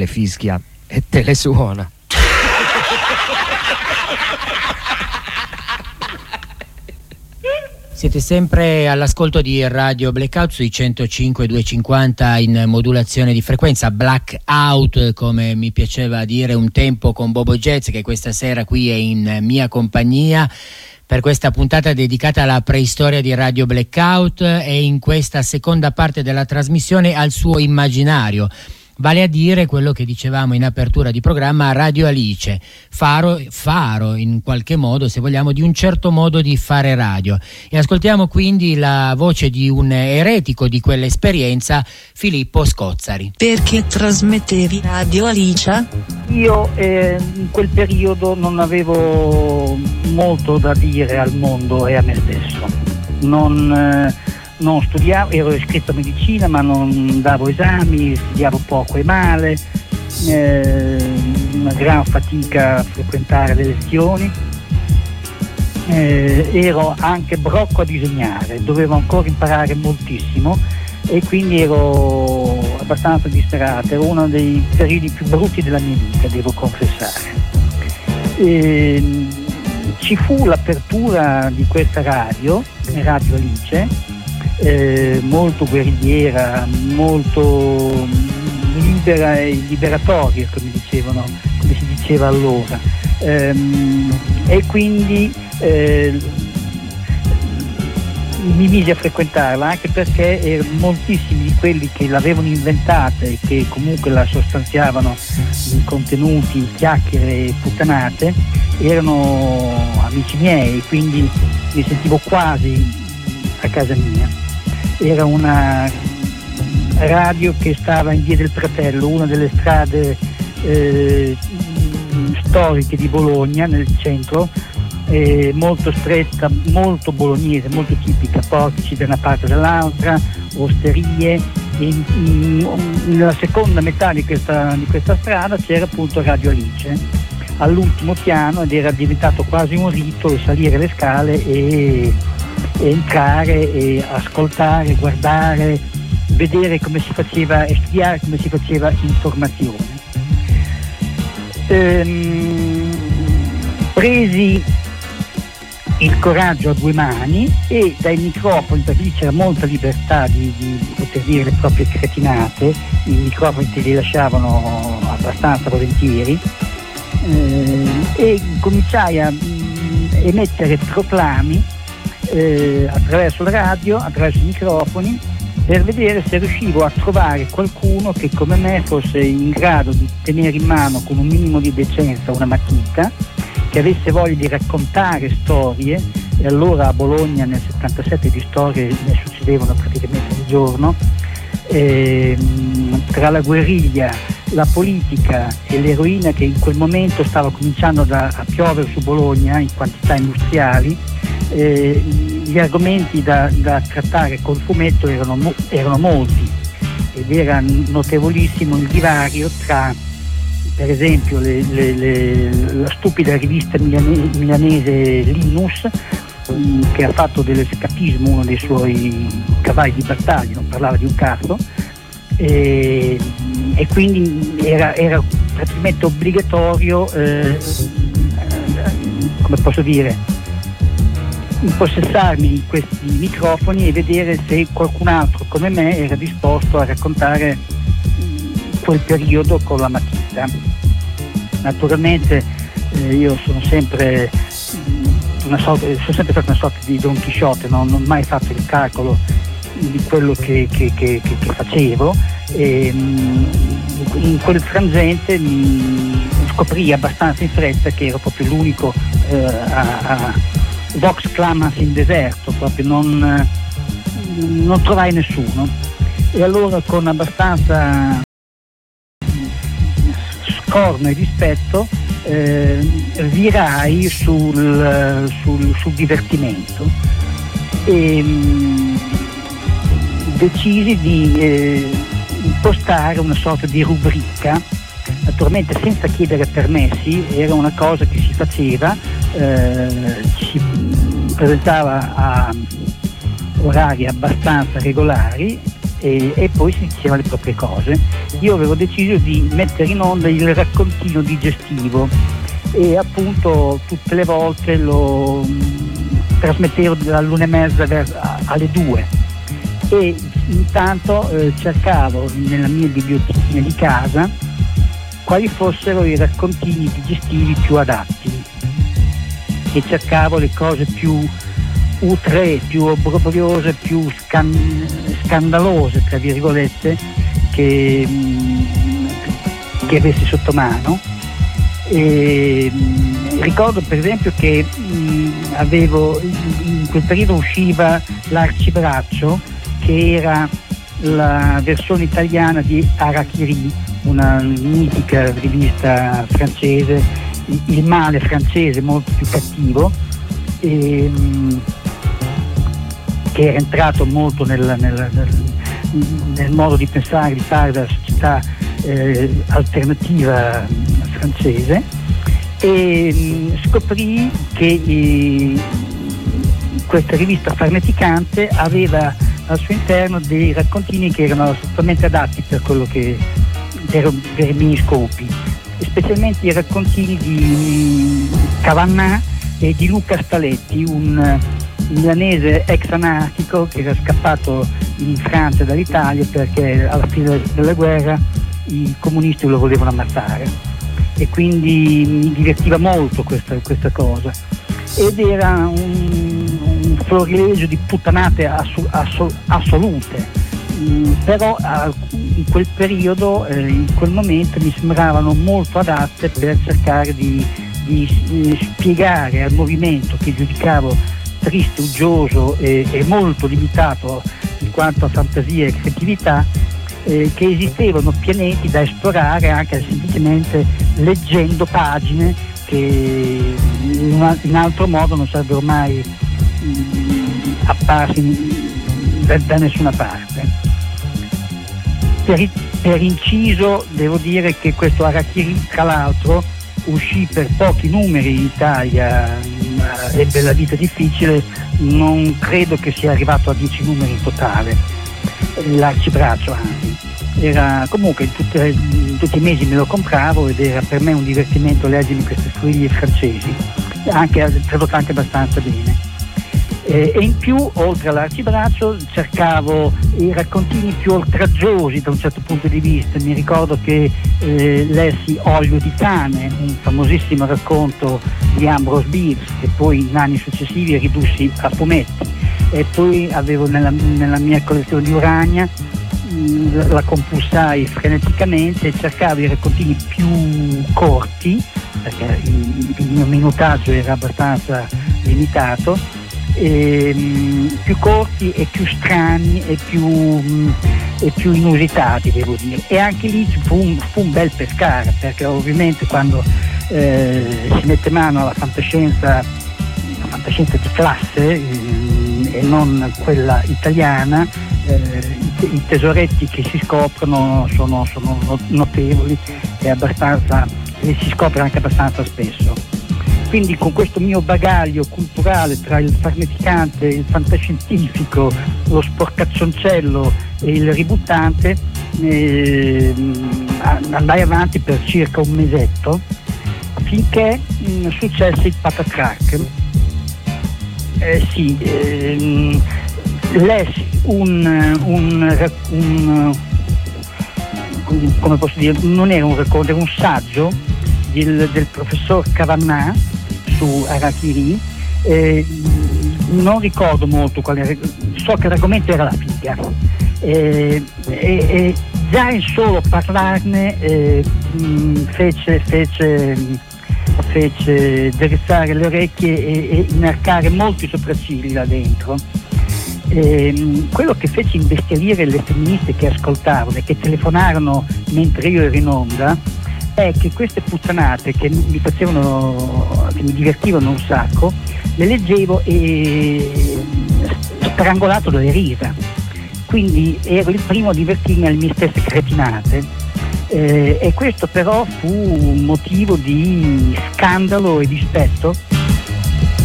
le fischia e te le suona. Siete sempre all'ascolto di Radio Blackout sui 105-250 in modulazione di frequenza, Blackout come mi piaceva dire un tempo con Bobo Jazz, che questa sera qui è in mia compagnia per questa puntata dedicata alla preistoria di Radio Blackout e in questa seconda parte della trasmissione al suo immaginario. Vale a dire quello che dicevamo in apertura di programma, Radio Alice, faro in qualche modo, se vogliamo, di un certo modo di fare radio. E ascoltiamo quindi la voce di un eretico di quell'esperienza, Filippo Scozzari. Perché trasmettevi Radio Alice? Io in quel periodo non avevo molto da dire al mondo e a me stesso. Non studiavo, ero iscritto a medicina ma non davo esami, studiavo poco e male, una gran fatica a frequentare le lezioni, ero anche brocco a disegnare, dovevo ancora imparare moltissimo e quindi ero abbastanza disperato, era uno dei periodi più brutti della mia vita, devo confessare. Ci fu l'apertura di questa radio Alice, molto guerrigliera, molto libera e liberatoria, come si diceva allora, e quindi mi misi a frequentarla, anche perché moltissimi di quelli che l'avevano inventata e che comunque la sostanziavano in contenuti, chiacchiere e puttanate erano amici miei, quindi mi sentivo quasi a casa mia. Era una radio che stava in Via del Pratello, una delle strade storiche di Bologna, nel centro, molto stretta, molto bolognese, molto tipica, portici da una parte e dall'altra, osterie. Nella seconda metà di questa strada c'era appunto Radio Alice, all'ultimo piano, ed era diventato quasi un rito salire le scale e entrare e ascoltare, guardare, vedere come si faceva e studiare come si faceva informazione. Presi il coraggio a due mani e dai microfoni, perché lì c'era molta libertà di poter dire le proprie cretinate, i microfoni te li lasciavano abbastanza volentieri, e cominciai a emettere proclami attraverso la radio, attraverso i microfoni, per vedere se riuscivo a trovare qualcuno che come me fosse in grado di tenere in mano con un minimo di decenza una matita, che avesse voglia di raccontare storie. E allora a Bologna nel 77 di storie ne succedevano praticamente di giorno, tra la guerriglia, la politica e l'eroina che in quel momento stava cominciando a piovere su Bologna in quantità industriali. Gli argomenti da trattare col fumetto erano molti, ed era notevolissimo il divario tra, per esempio, la stupida rivista milanese Linus, che ha fatto dell'escapismo uno dei suoi cavalli di battaglia, non parlava di un cazzo, e quindi era praticamente obbligatorio, come posso dire, impossessarmi di questi microfoni e vedere se qualcun altro come me era disposto a raccontare quel periodo con la matita. Naturalmente io sono sempre stato una sorta di Don Chisciotte, non ho mai fatto il calcolo di quello che facevo, e in quel frangente mi scoprì abbastanza in fretta che ero proprio l'unico a vox clamas in deserto, proprio non trovai nessuno, e allora con abbastanza scorno e rispetto virai sul divertimento e decisi di impostare una sorta di rubrica, naturalmente senza chiedere permessi. Era una cosa che si faceva, si presentava a orari abbastanza regolari e poi si diceva le proprie cose. Io avevo deciso di mettere in onda il raccontino digestivo e appunto tutte le volte lo trasmettevo dall'1:30 alle 2 e intanto cercavo nella mia bibliotechina di casa quali fossero i raccontini digestivi più adatti e cercavo le cose più outré, più obbrobriose, più scandalose tra virgolette che avessi sotto mano. E ricordo per esempio che avevo in quel periodo usciva l'Arcibraccio, che era la versione italiana di Harakiri, una mitica rivista francese, il male francese molto più cattivo, che era entrato molto nel modo di pensare, di fare della società alternativa francese, e scoprì che questa rivista farneticante aveva al suo interno dei raccontini che erano assolutamente adatti per quello che per i miei scopi, specialmente i raccontini di Cavannà e di Luca Staletti, un milanese ex anarchico che era scappato in Francia dall'Italia perché alla fine della guerra i comunisti lo volevano ammazzare, e quindi mi divertiva molto questa cosa, ed era un florilegio di puttanate assolute, però in quel periodo, in quel momento mi sembravano molto adatte per cercare di spiegare al movimento, che giudicavo triste, uggioso e molto limitato in quanto a fantasia e creatività, che esistevano pianeti da esplorare anche semplicemente leggendo pagine che in altro modo non sarebbero mai apparsi da nessuna parte. Per inciso devo dire che questo Harakiri, tra l'altro, uscì per pochi numeri in Italia, ebbe la vita difficile, non credo che sia arrivato a 10 numeri in totale, l'Arcibraccio anzi. Era comunque in tutti i mesi me lo compravo ed era per me un divertimento leggermi queste foglie francesi, tradotto anche abbastanza bene. E in più, oltre all'Arcibraccio, cercavo i raccontini più oltraggiosi da un certo punto di vista. Mi ricordo che lessi Olio di cane, un famosissimo racconto di Ambrose Bierce, che poi in anni successivi ridussi a fumetti, e poi avevo nella mia collezione di Urania, la compulsai freneticamente e cercavo i raccontini più corti, perché il mio minutaggio era abbastanza limitato, più corti e più strani e più inusitati, devo dire. E anche lì fu un bel pescare, perché ovviamente quando si mette mano alla fantascienza di classe e non quella italiana, i tesoretti che si scoprono sono notevoli e si scopre anche abbastanza spesso. Quindi con questo mio bagaglio culturale tra il farneticante, il fantascientifico, lo sporcaccioncello e il ributtante, andai avanti per circa un mesetto, finché successe il patatrac. Lessi come posso dire, non era un racconto, era un saggio del professor Cavannà su Harakiri. Non ricordo molto so che l'argomento era la figa, e già in solo parlarne fece drizzare le orecchie e inarcare molti sopracciglia là dentro. Quello che fece imbestialire le femministe che ascoltavano e che telefonarono mentre io ero in onda è che queste puttanate che mi divertivano un sacco, le leggevo e strangolato dalle risa, quindi ero il primo a divertirmi alle mie stesse cretinate. E questo però fu un motivo di scandalo e dispetto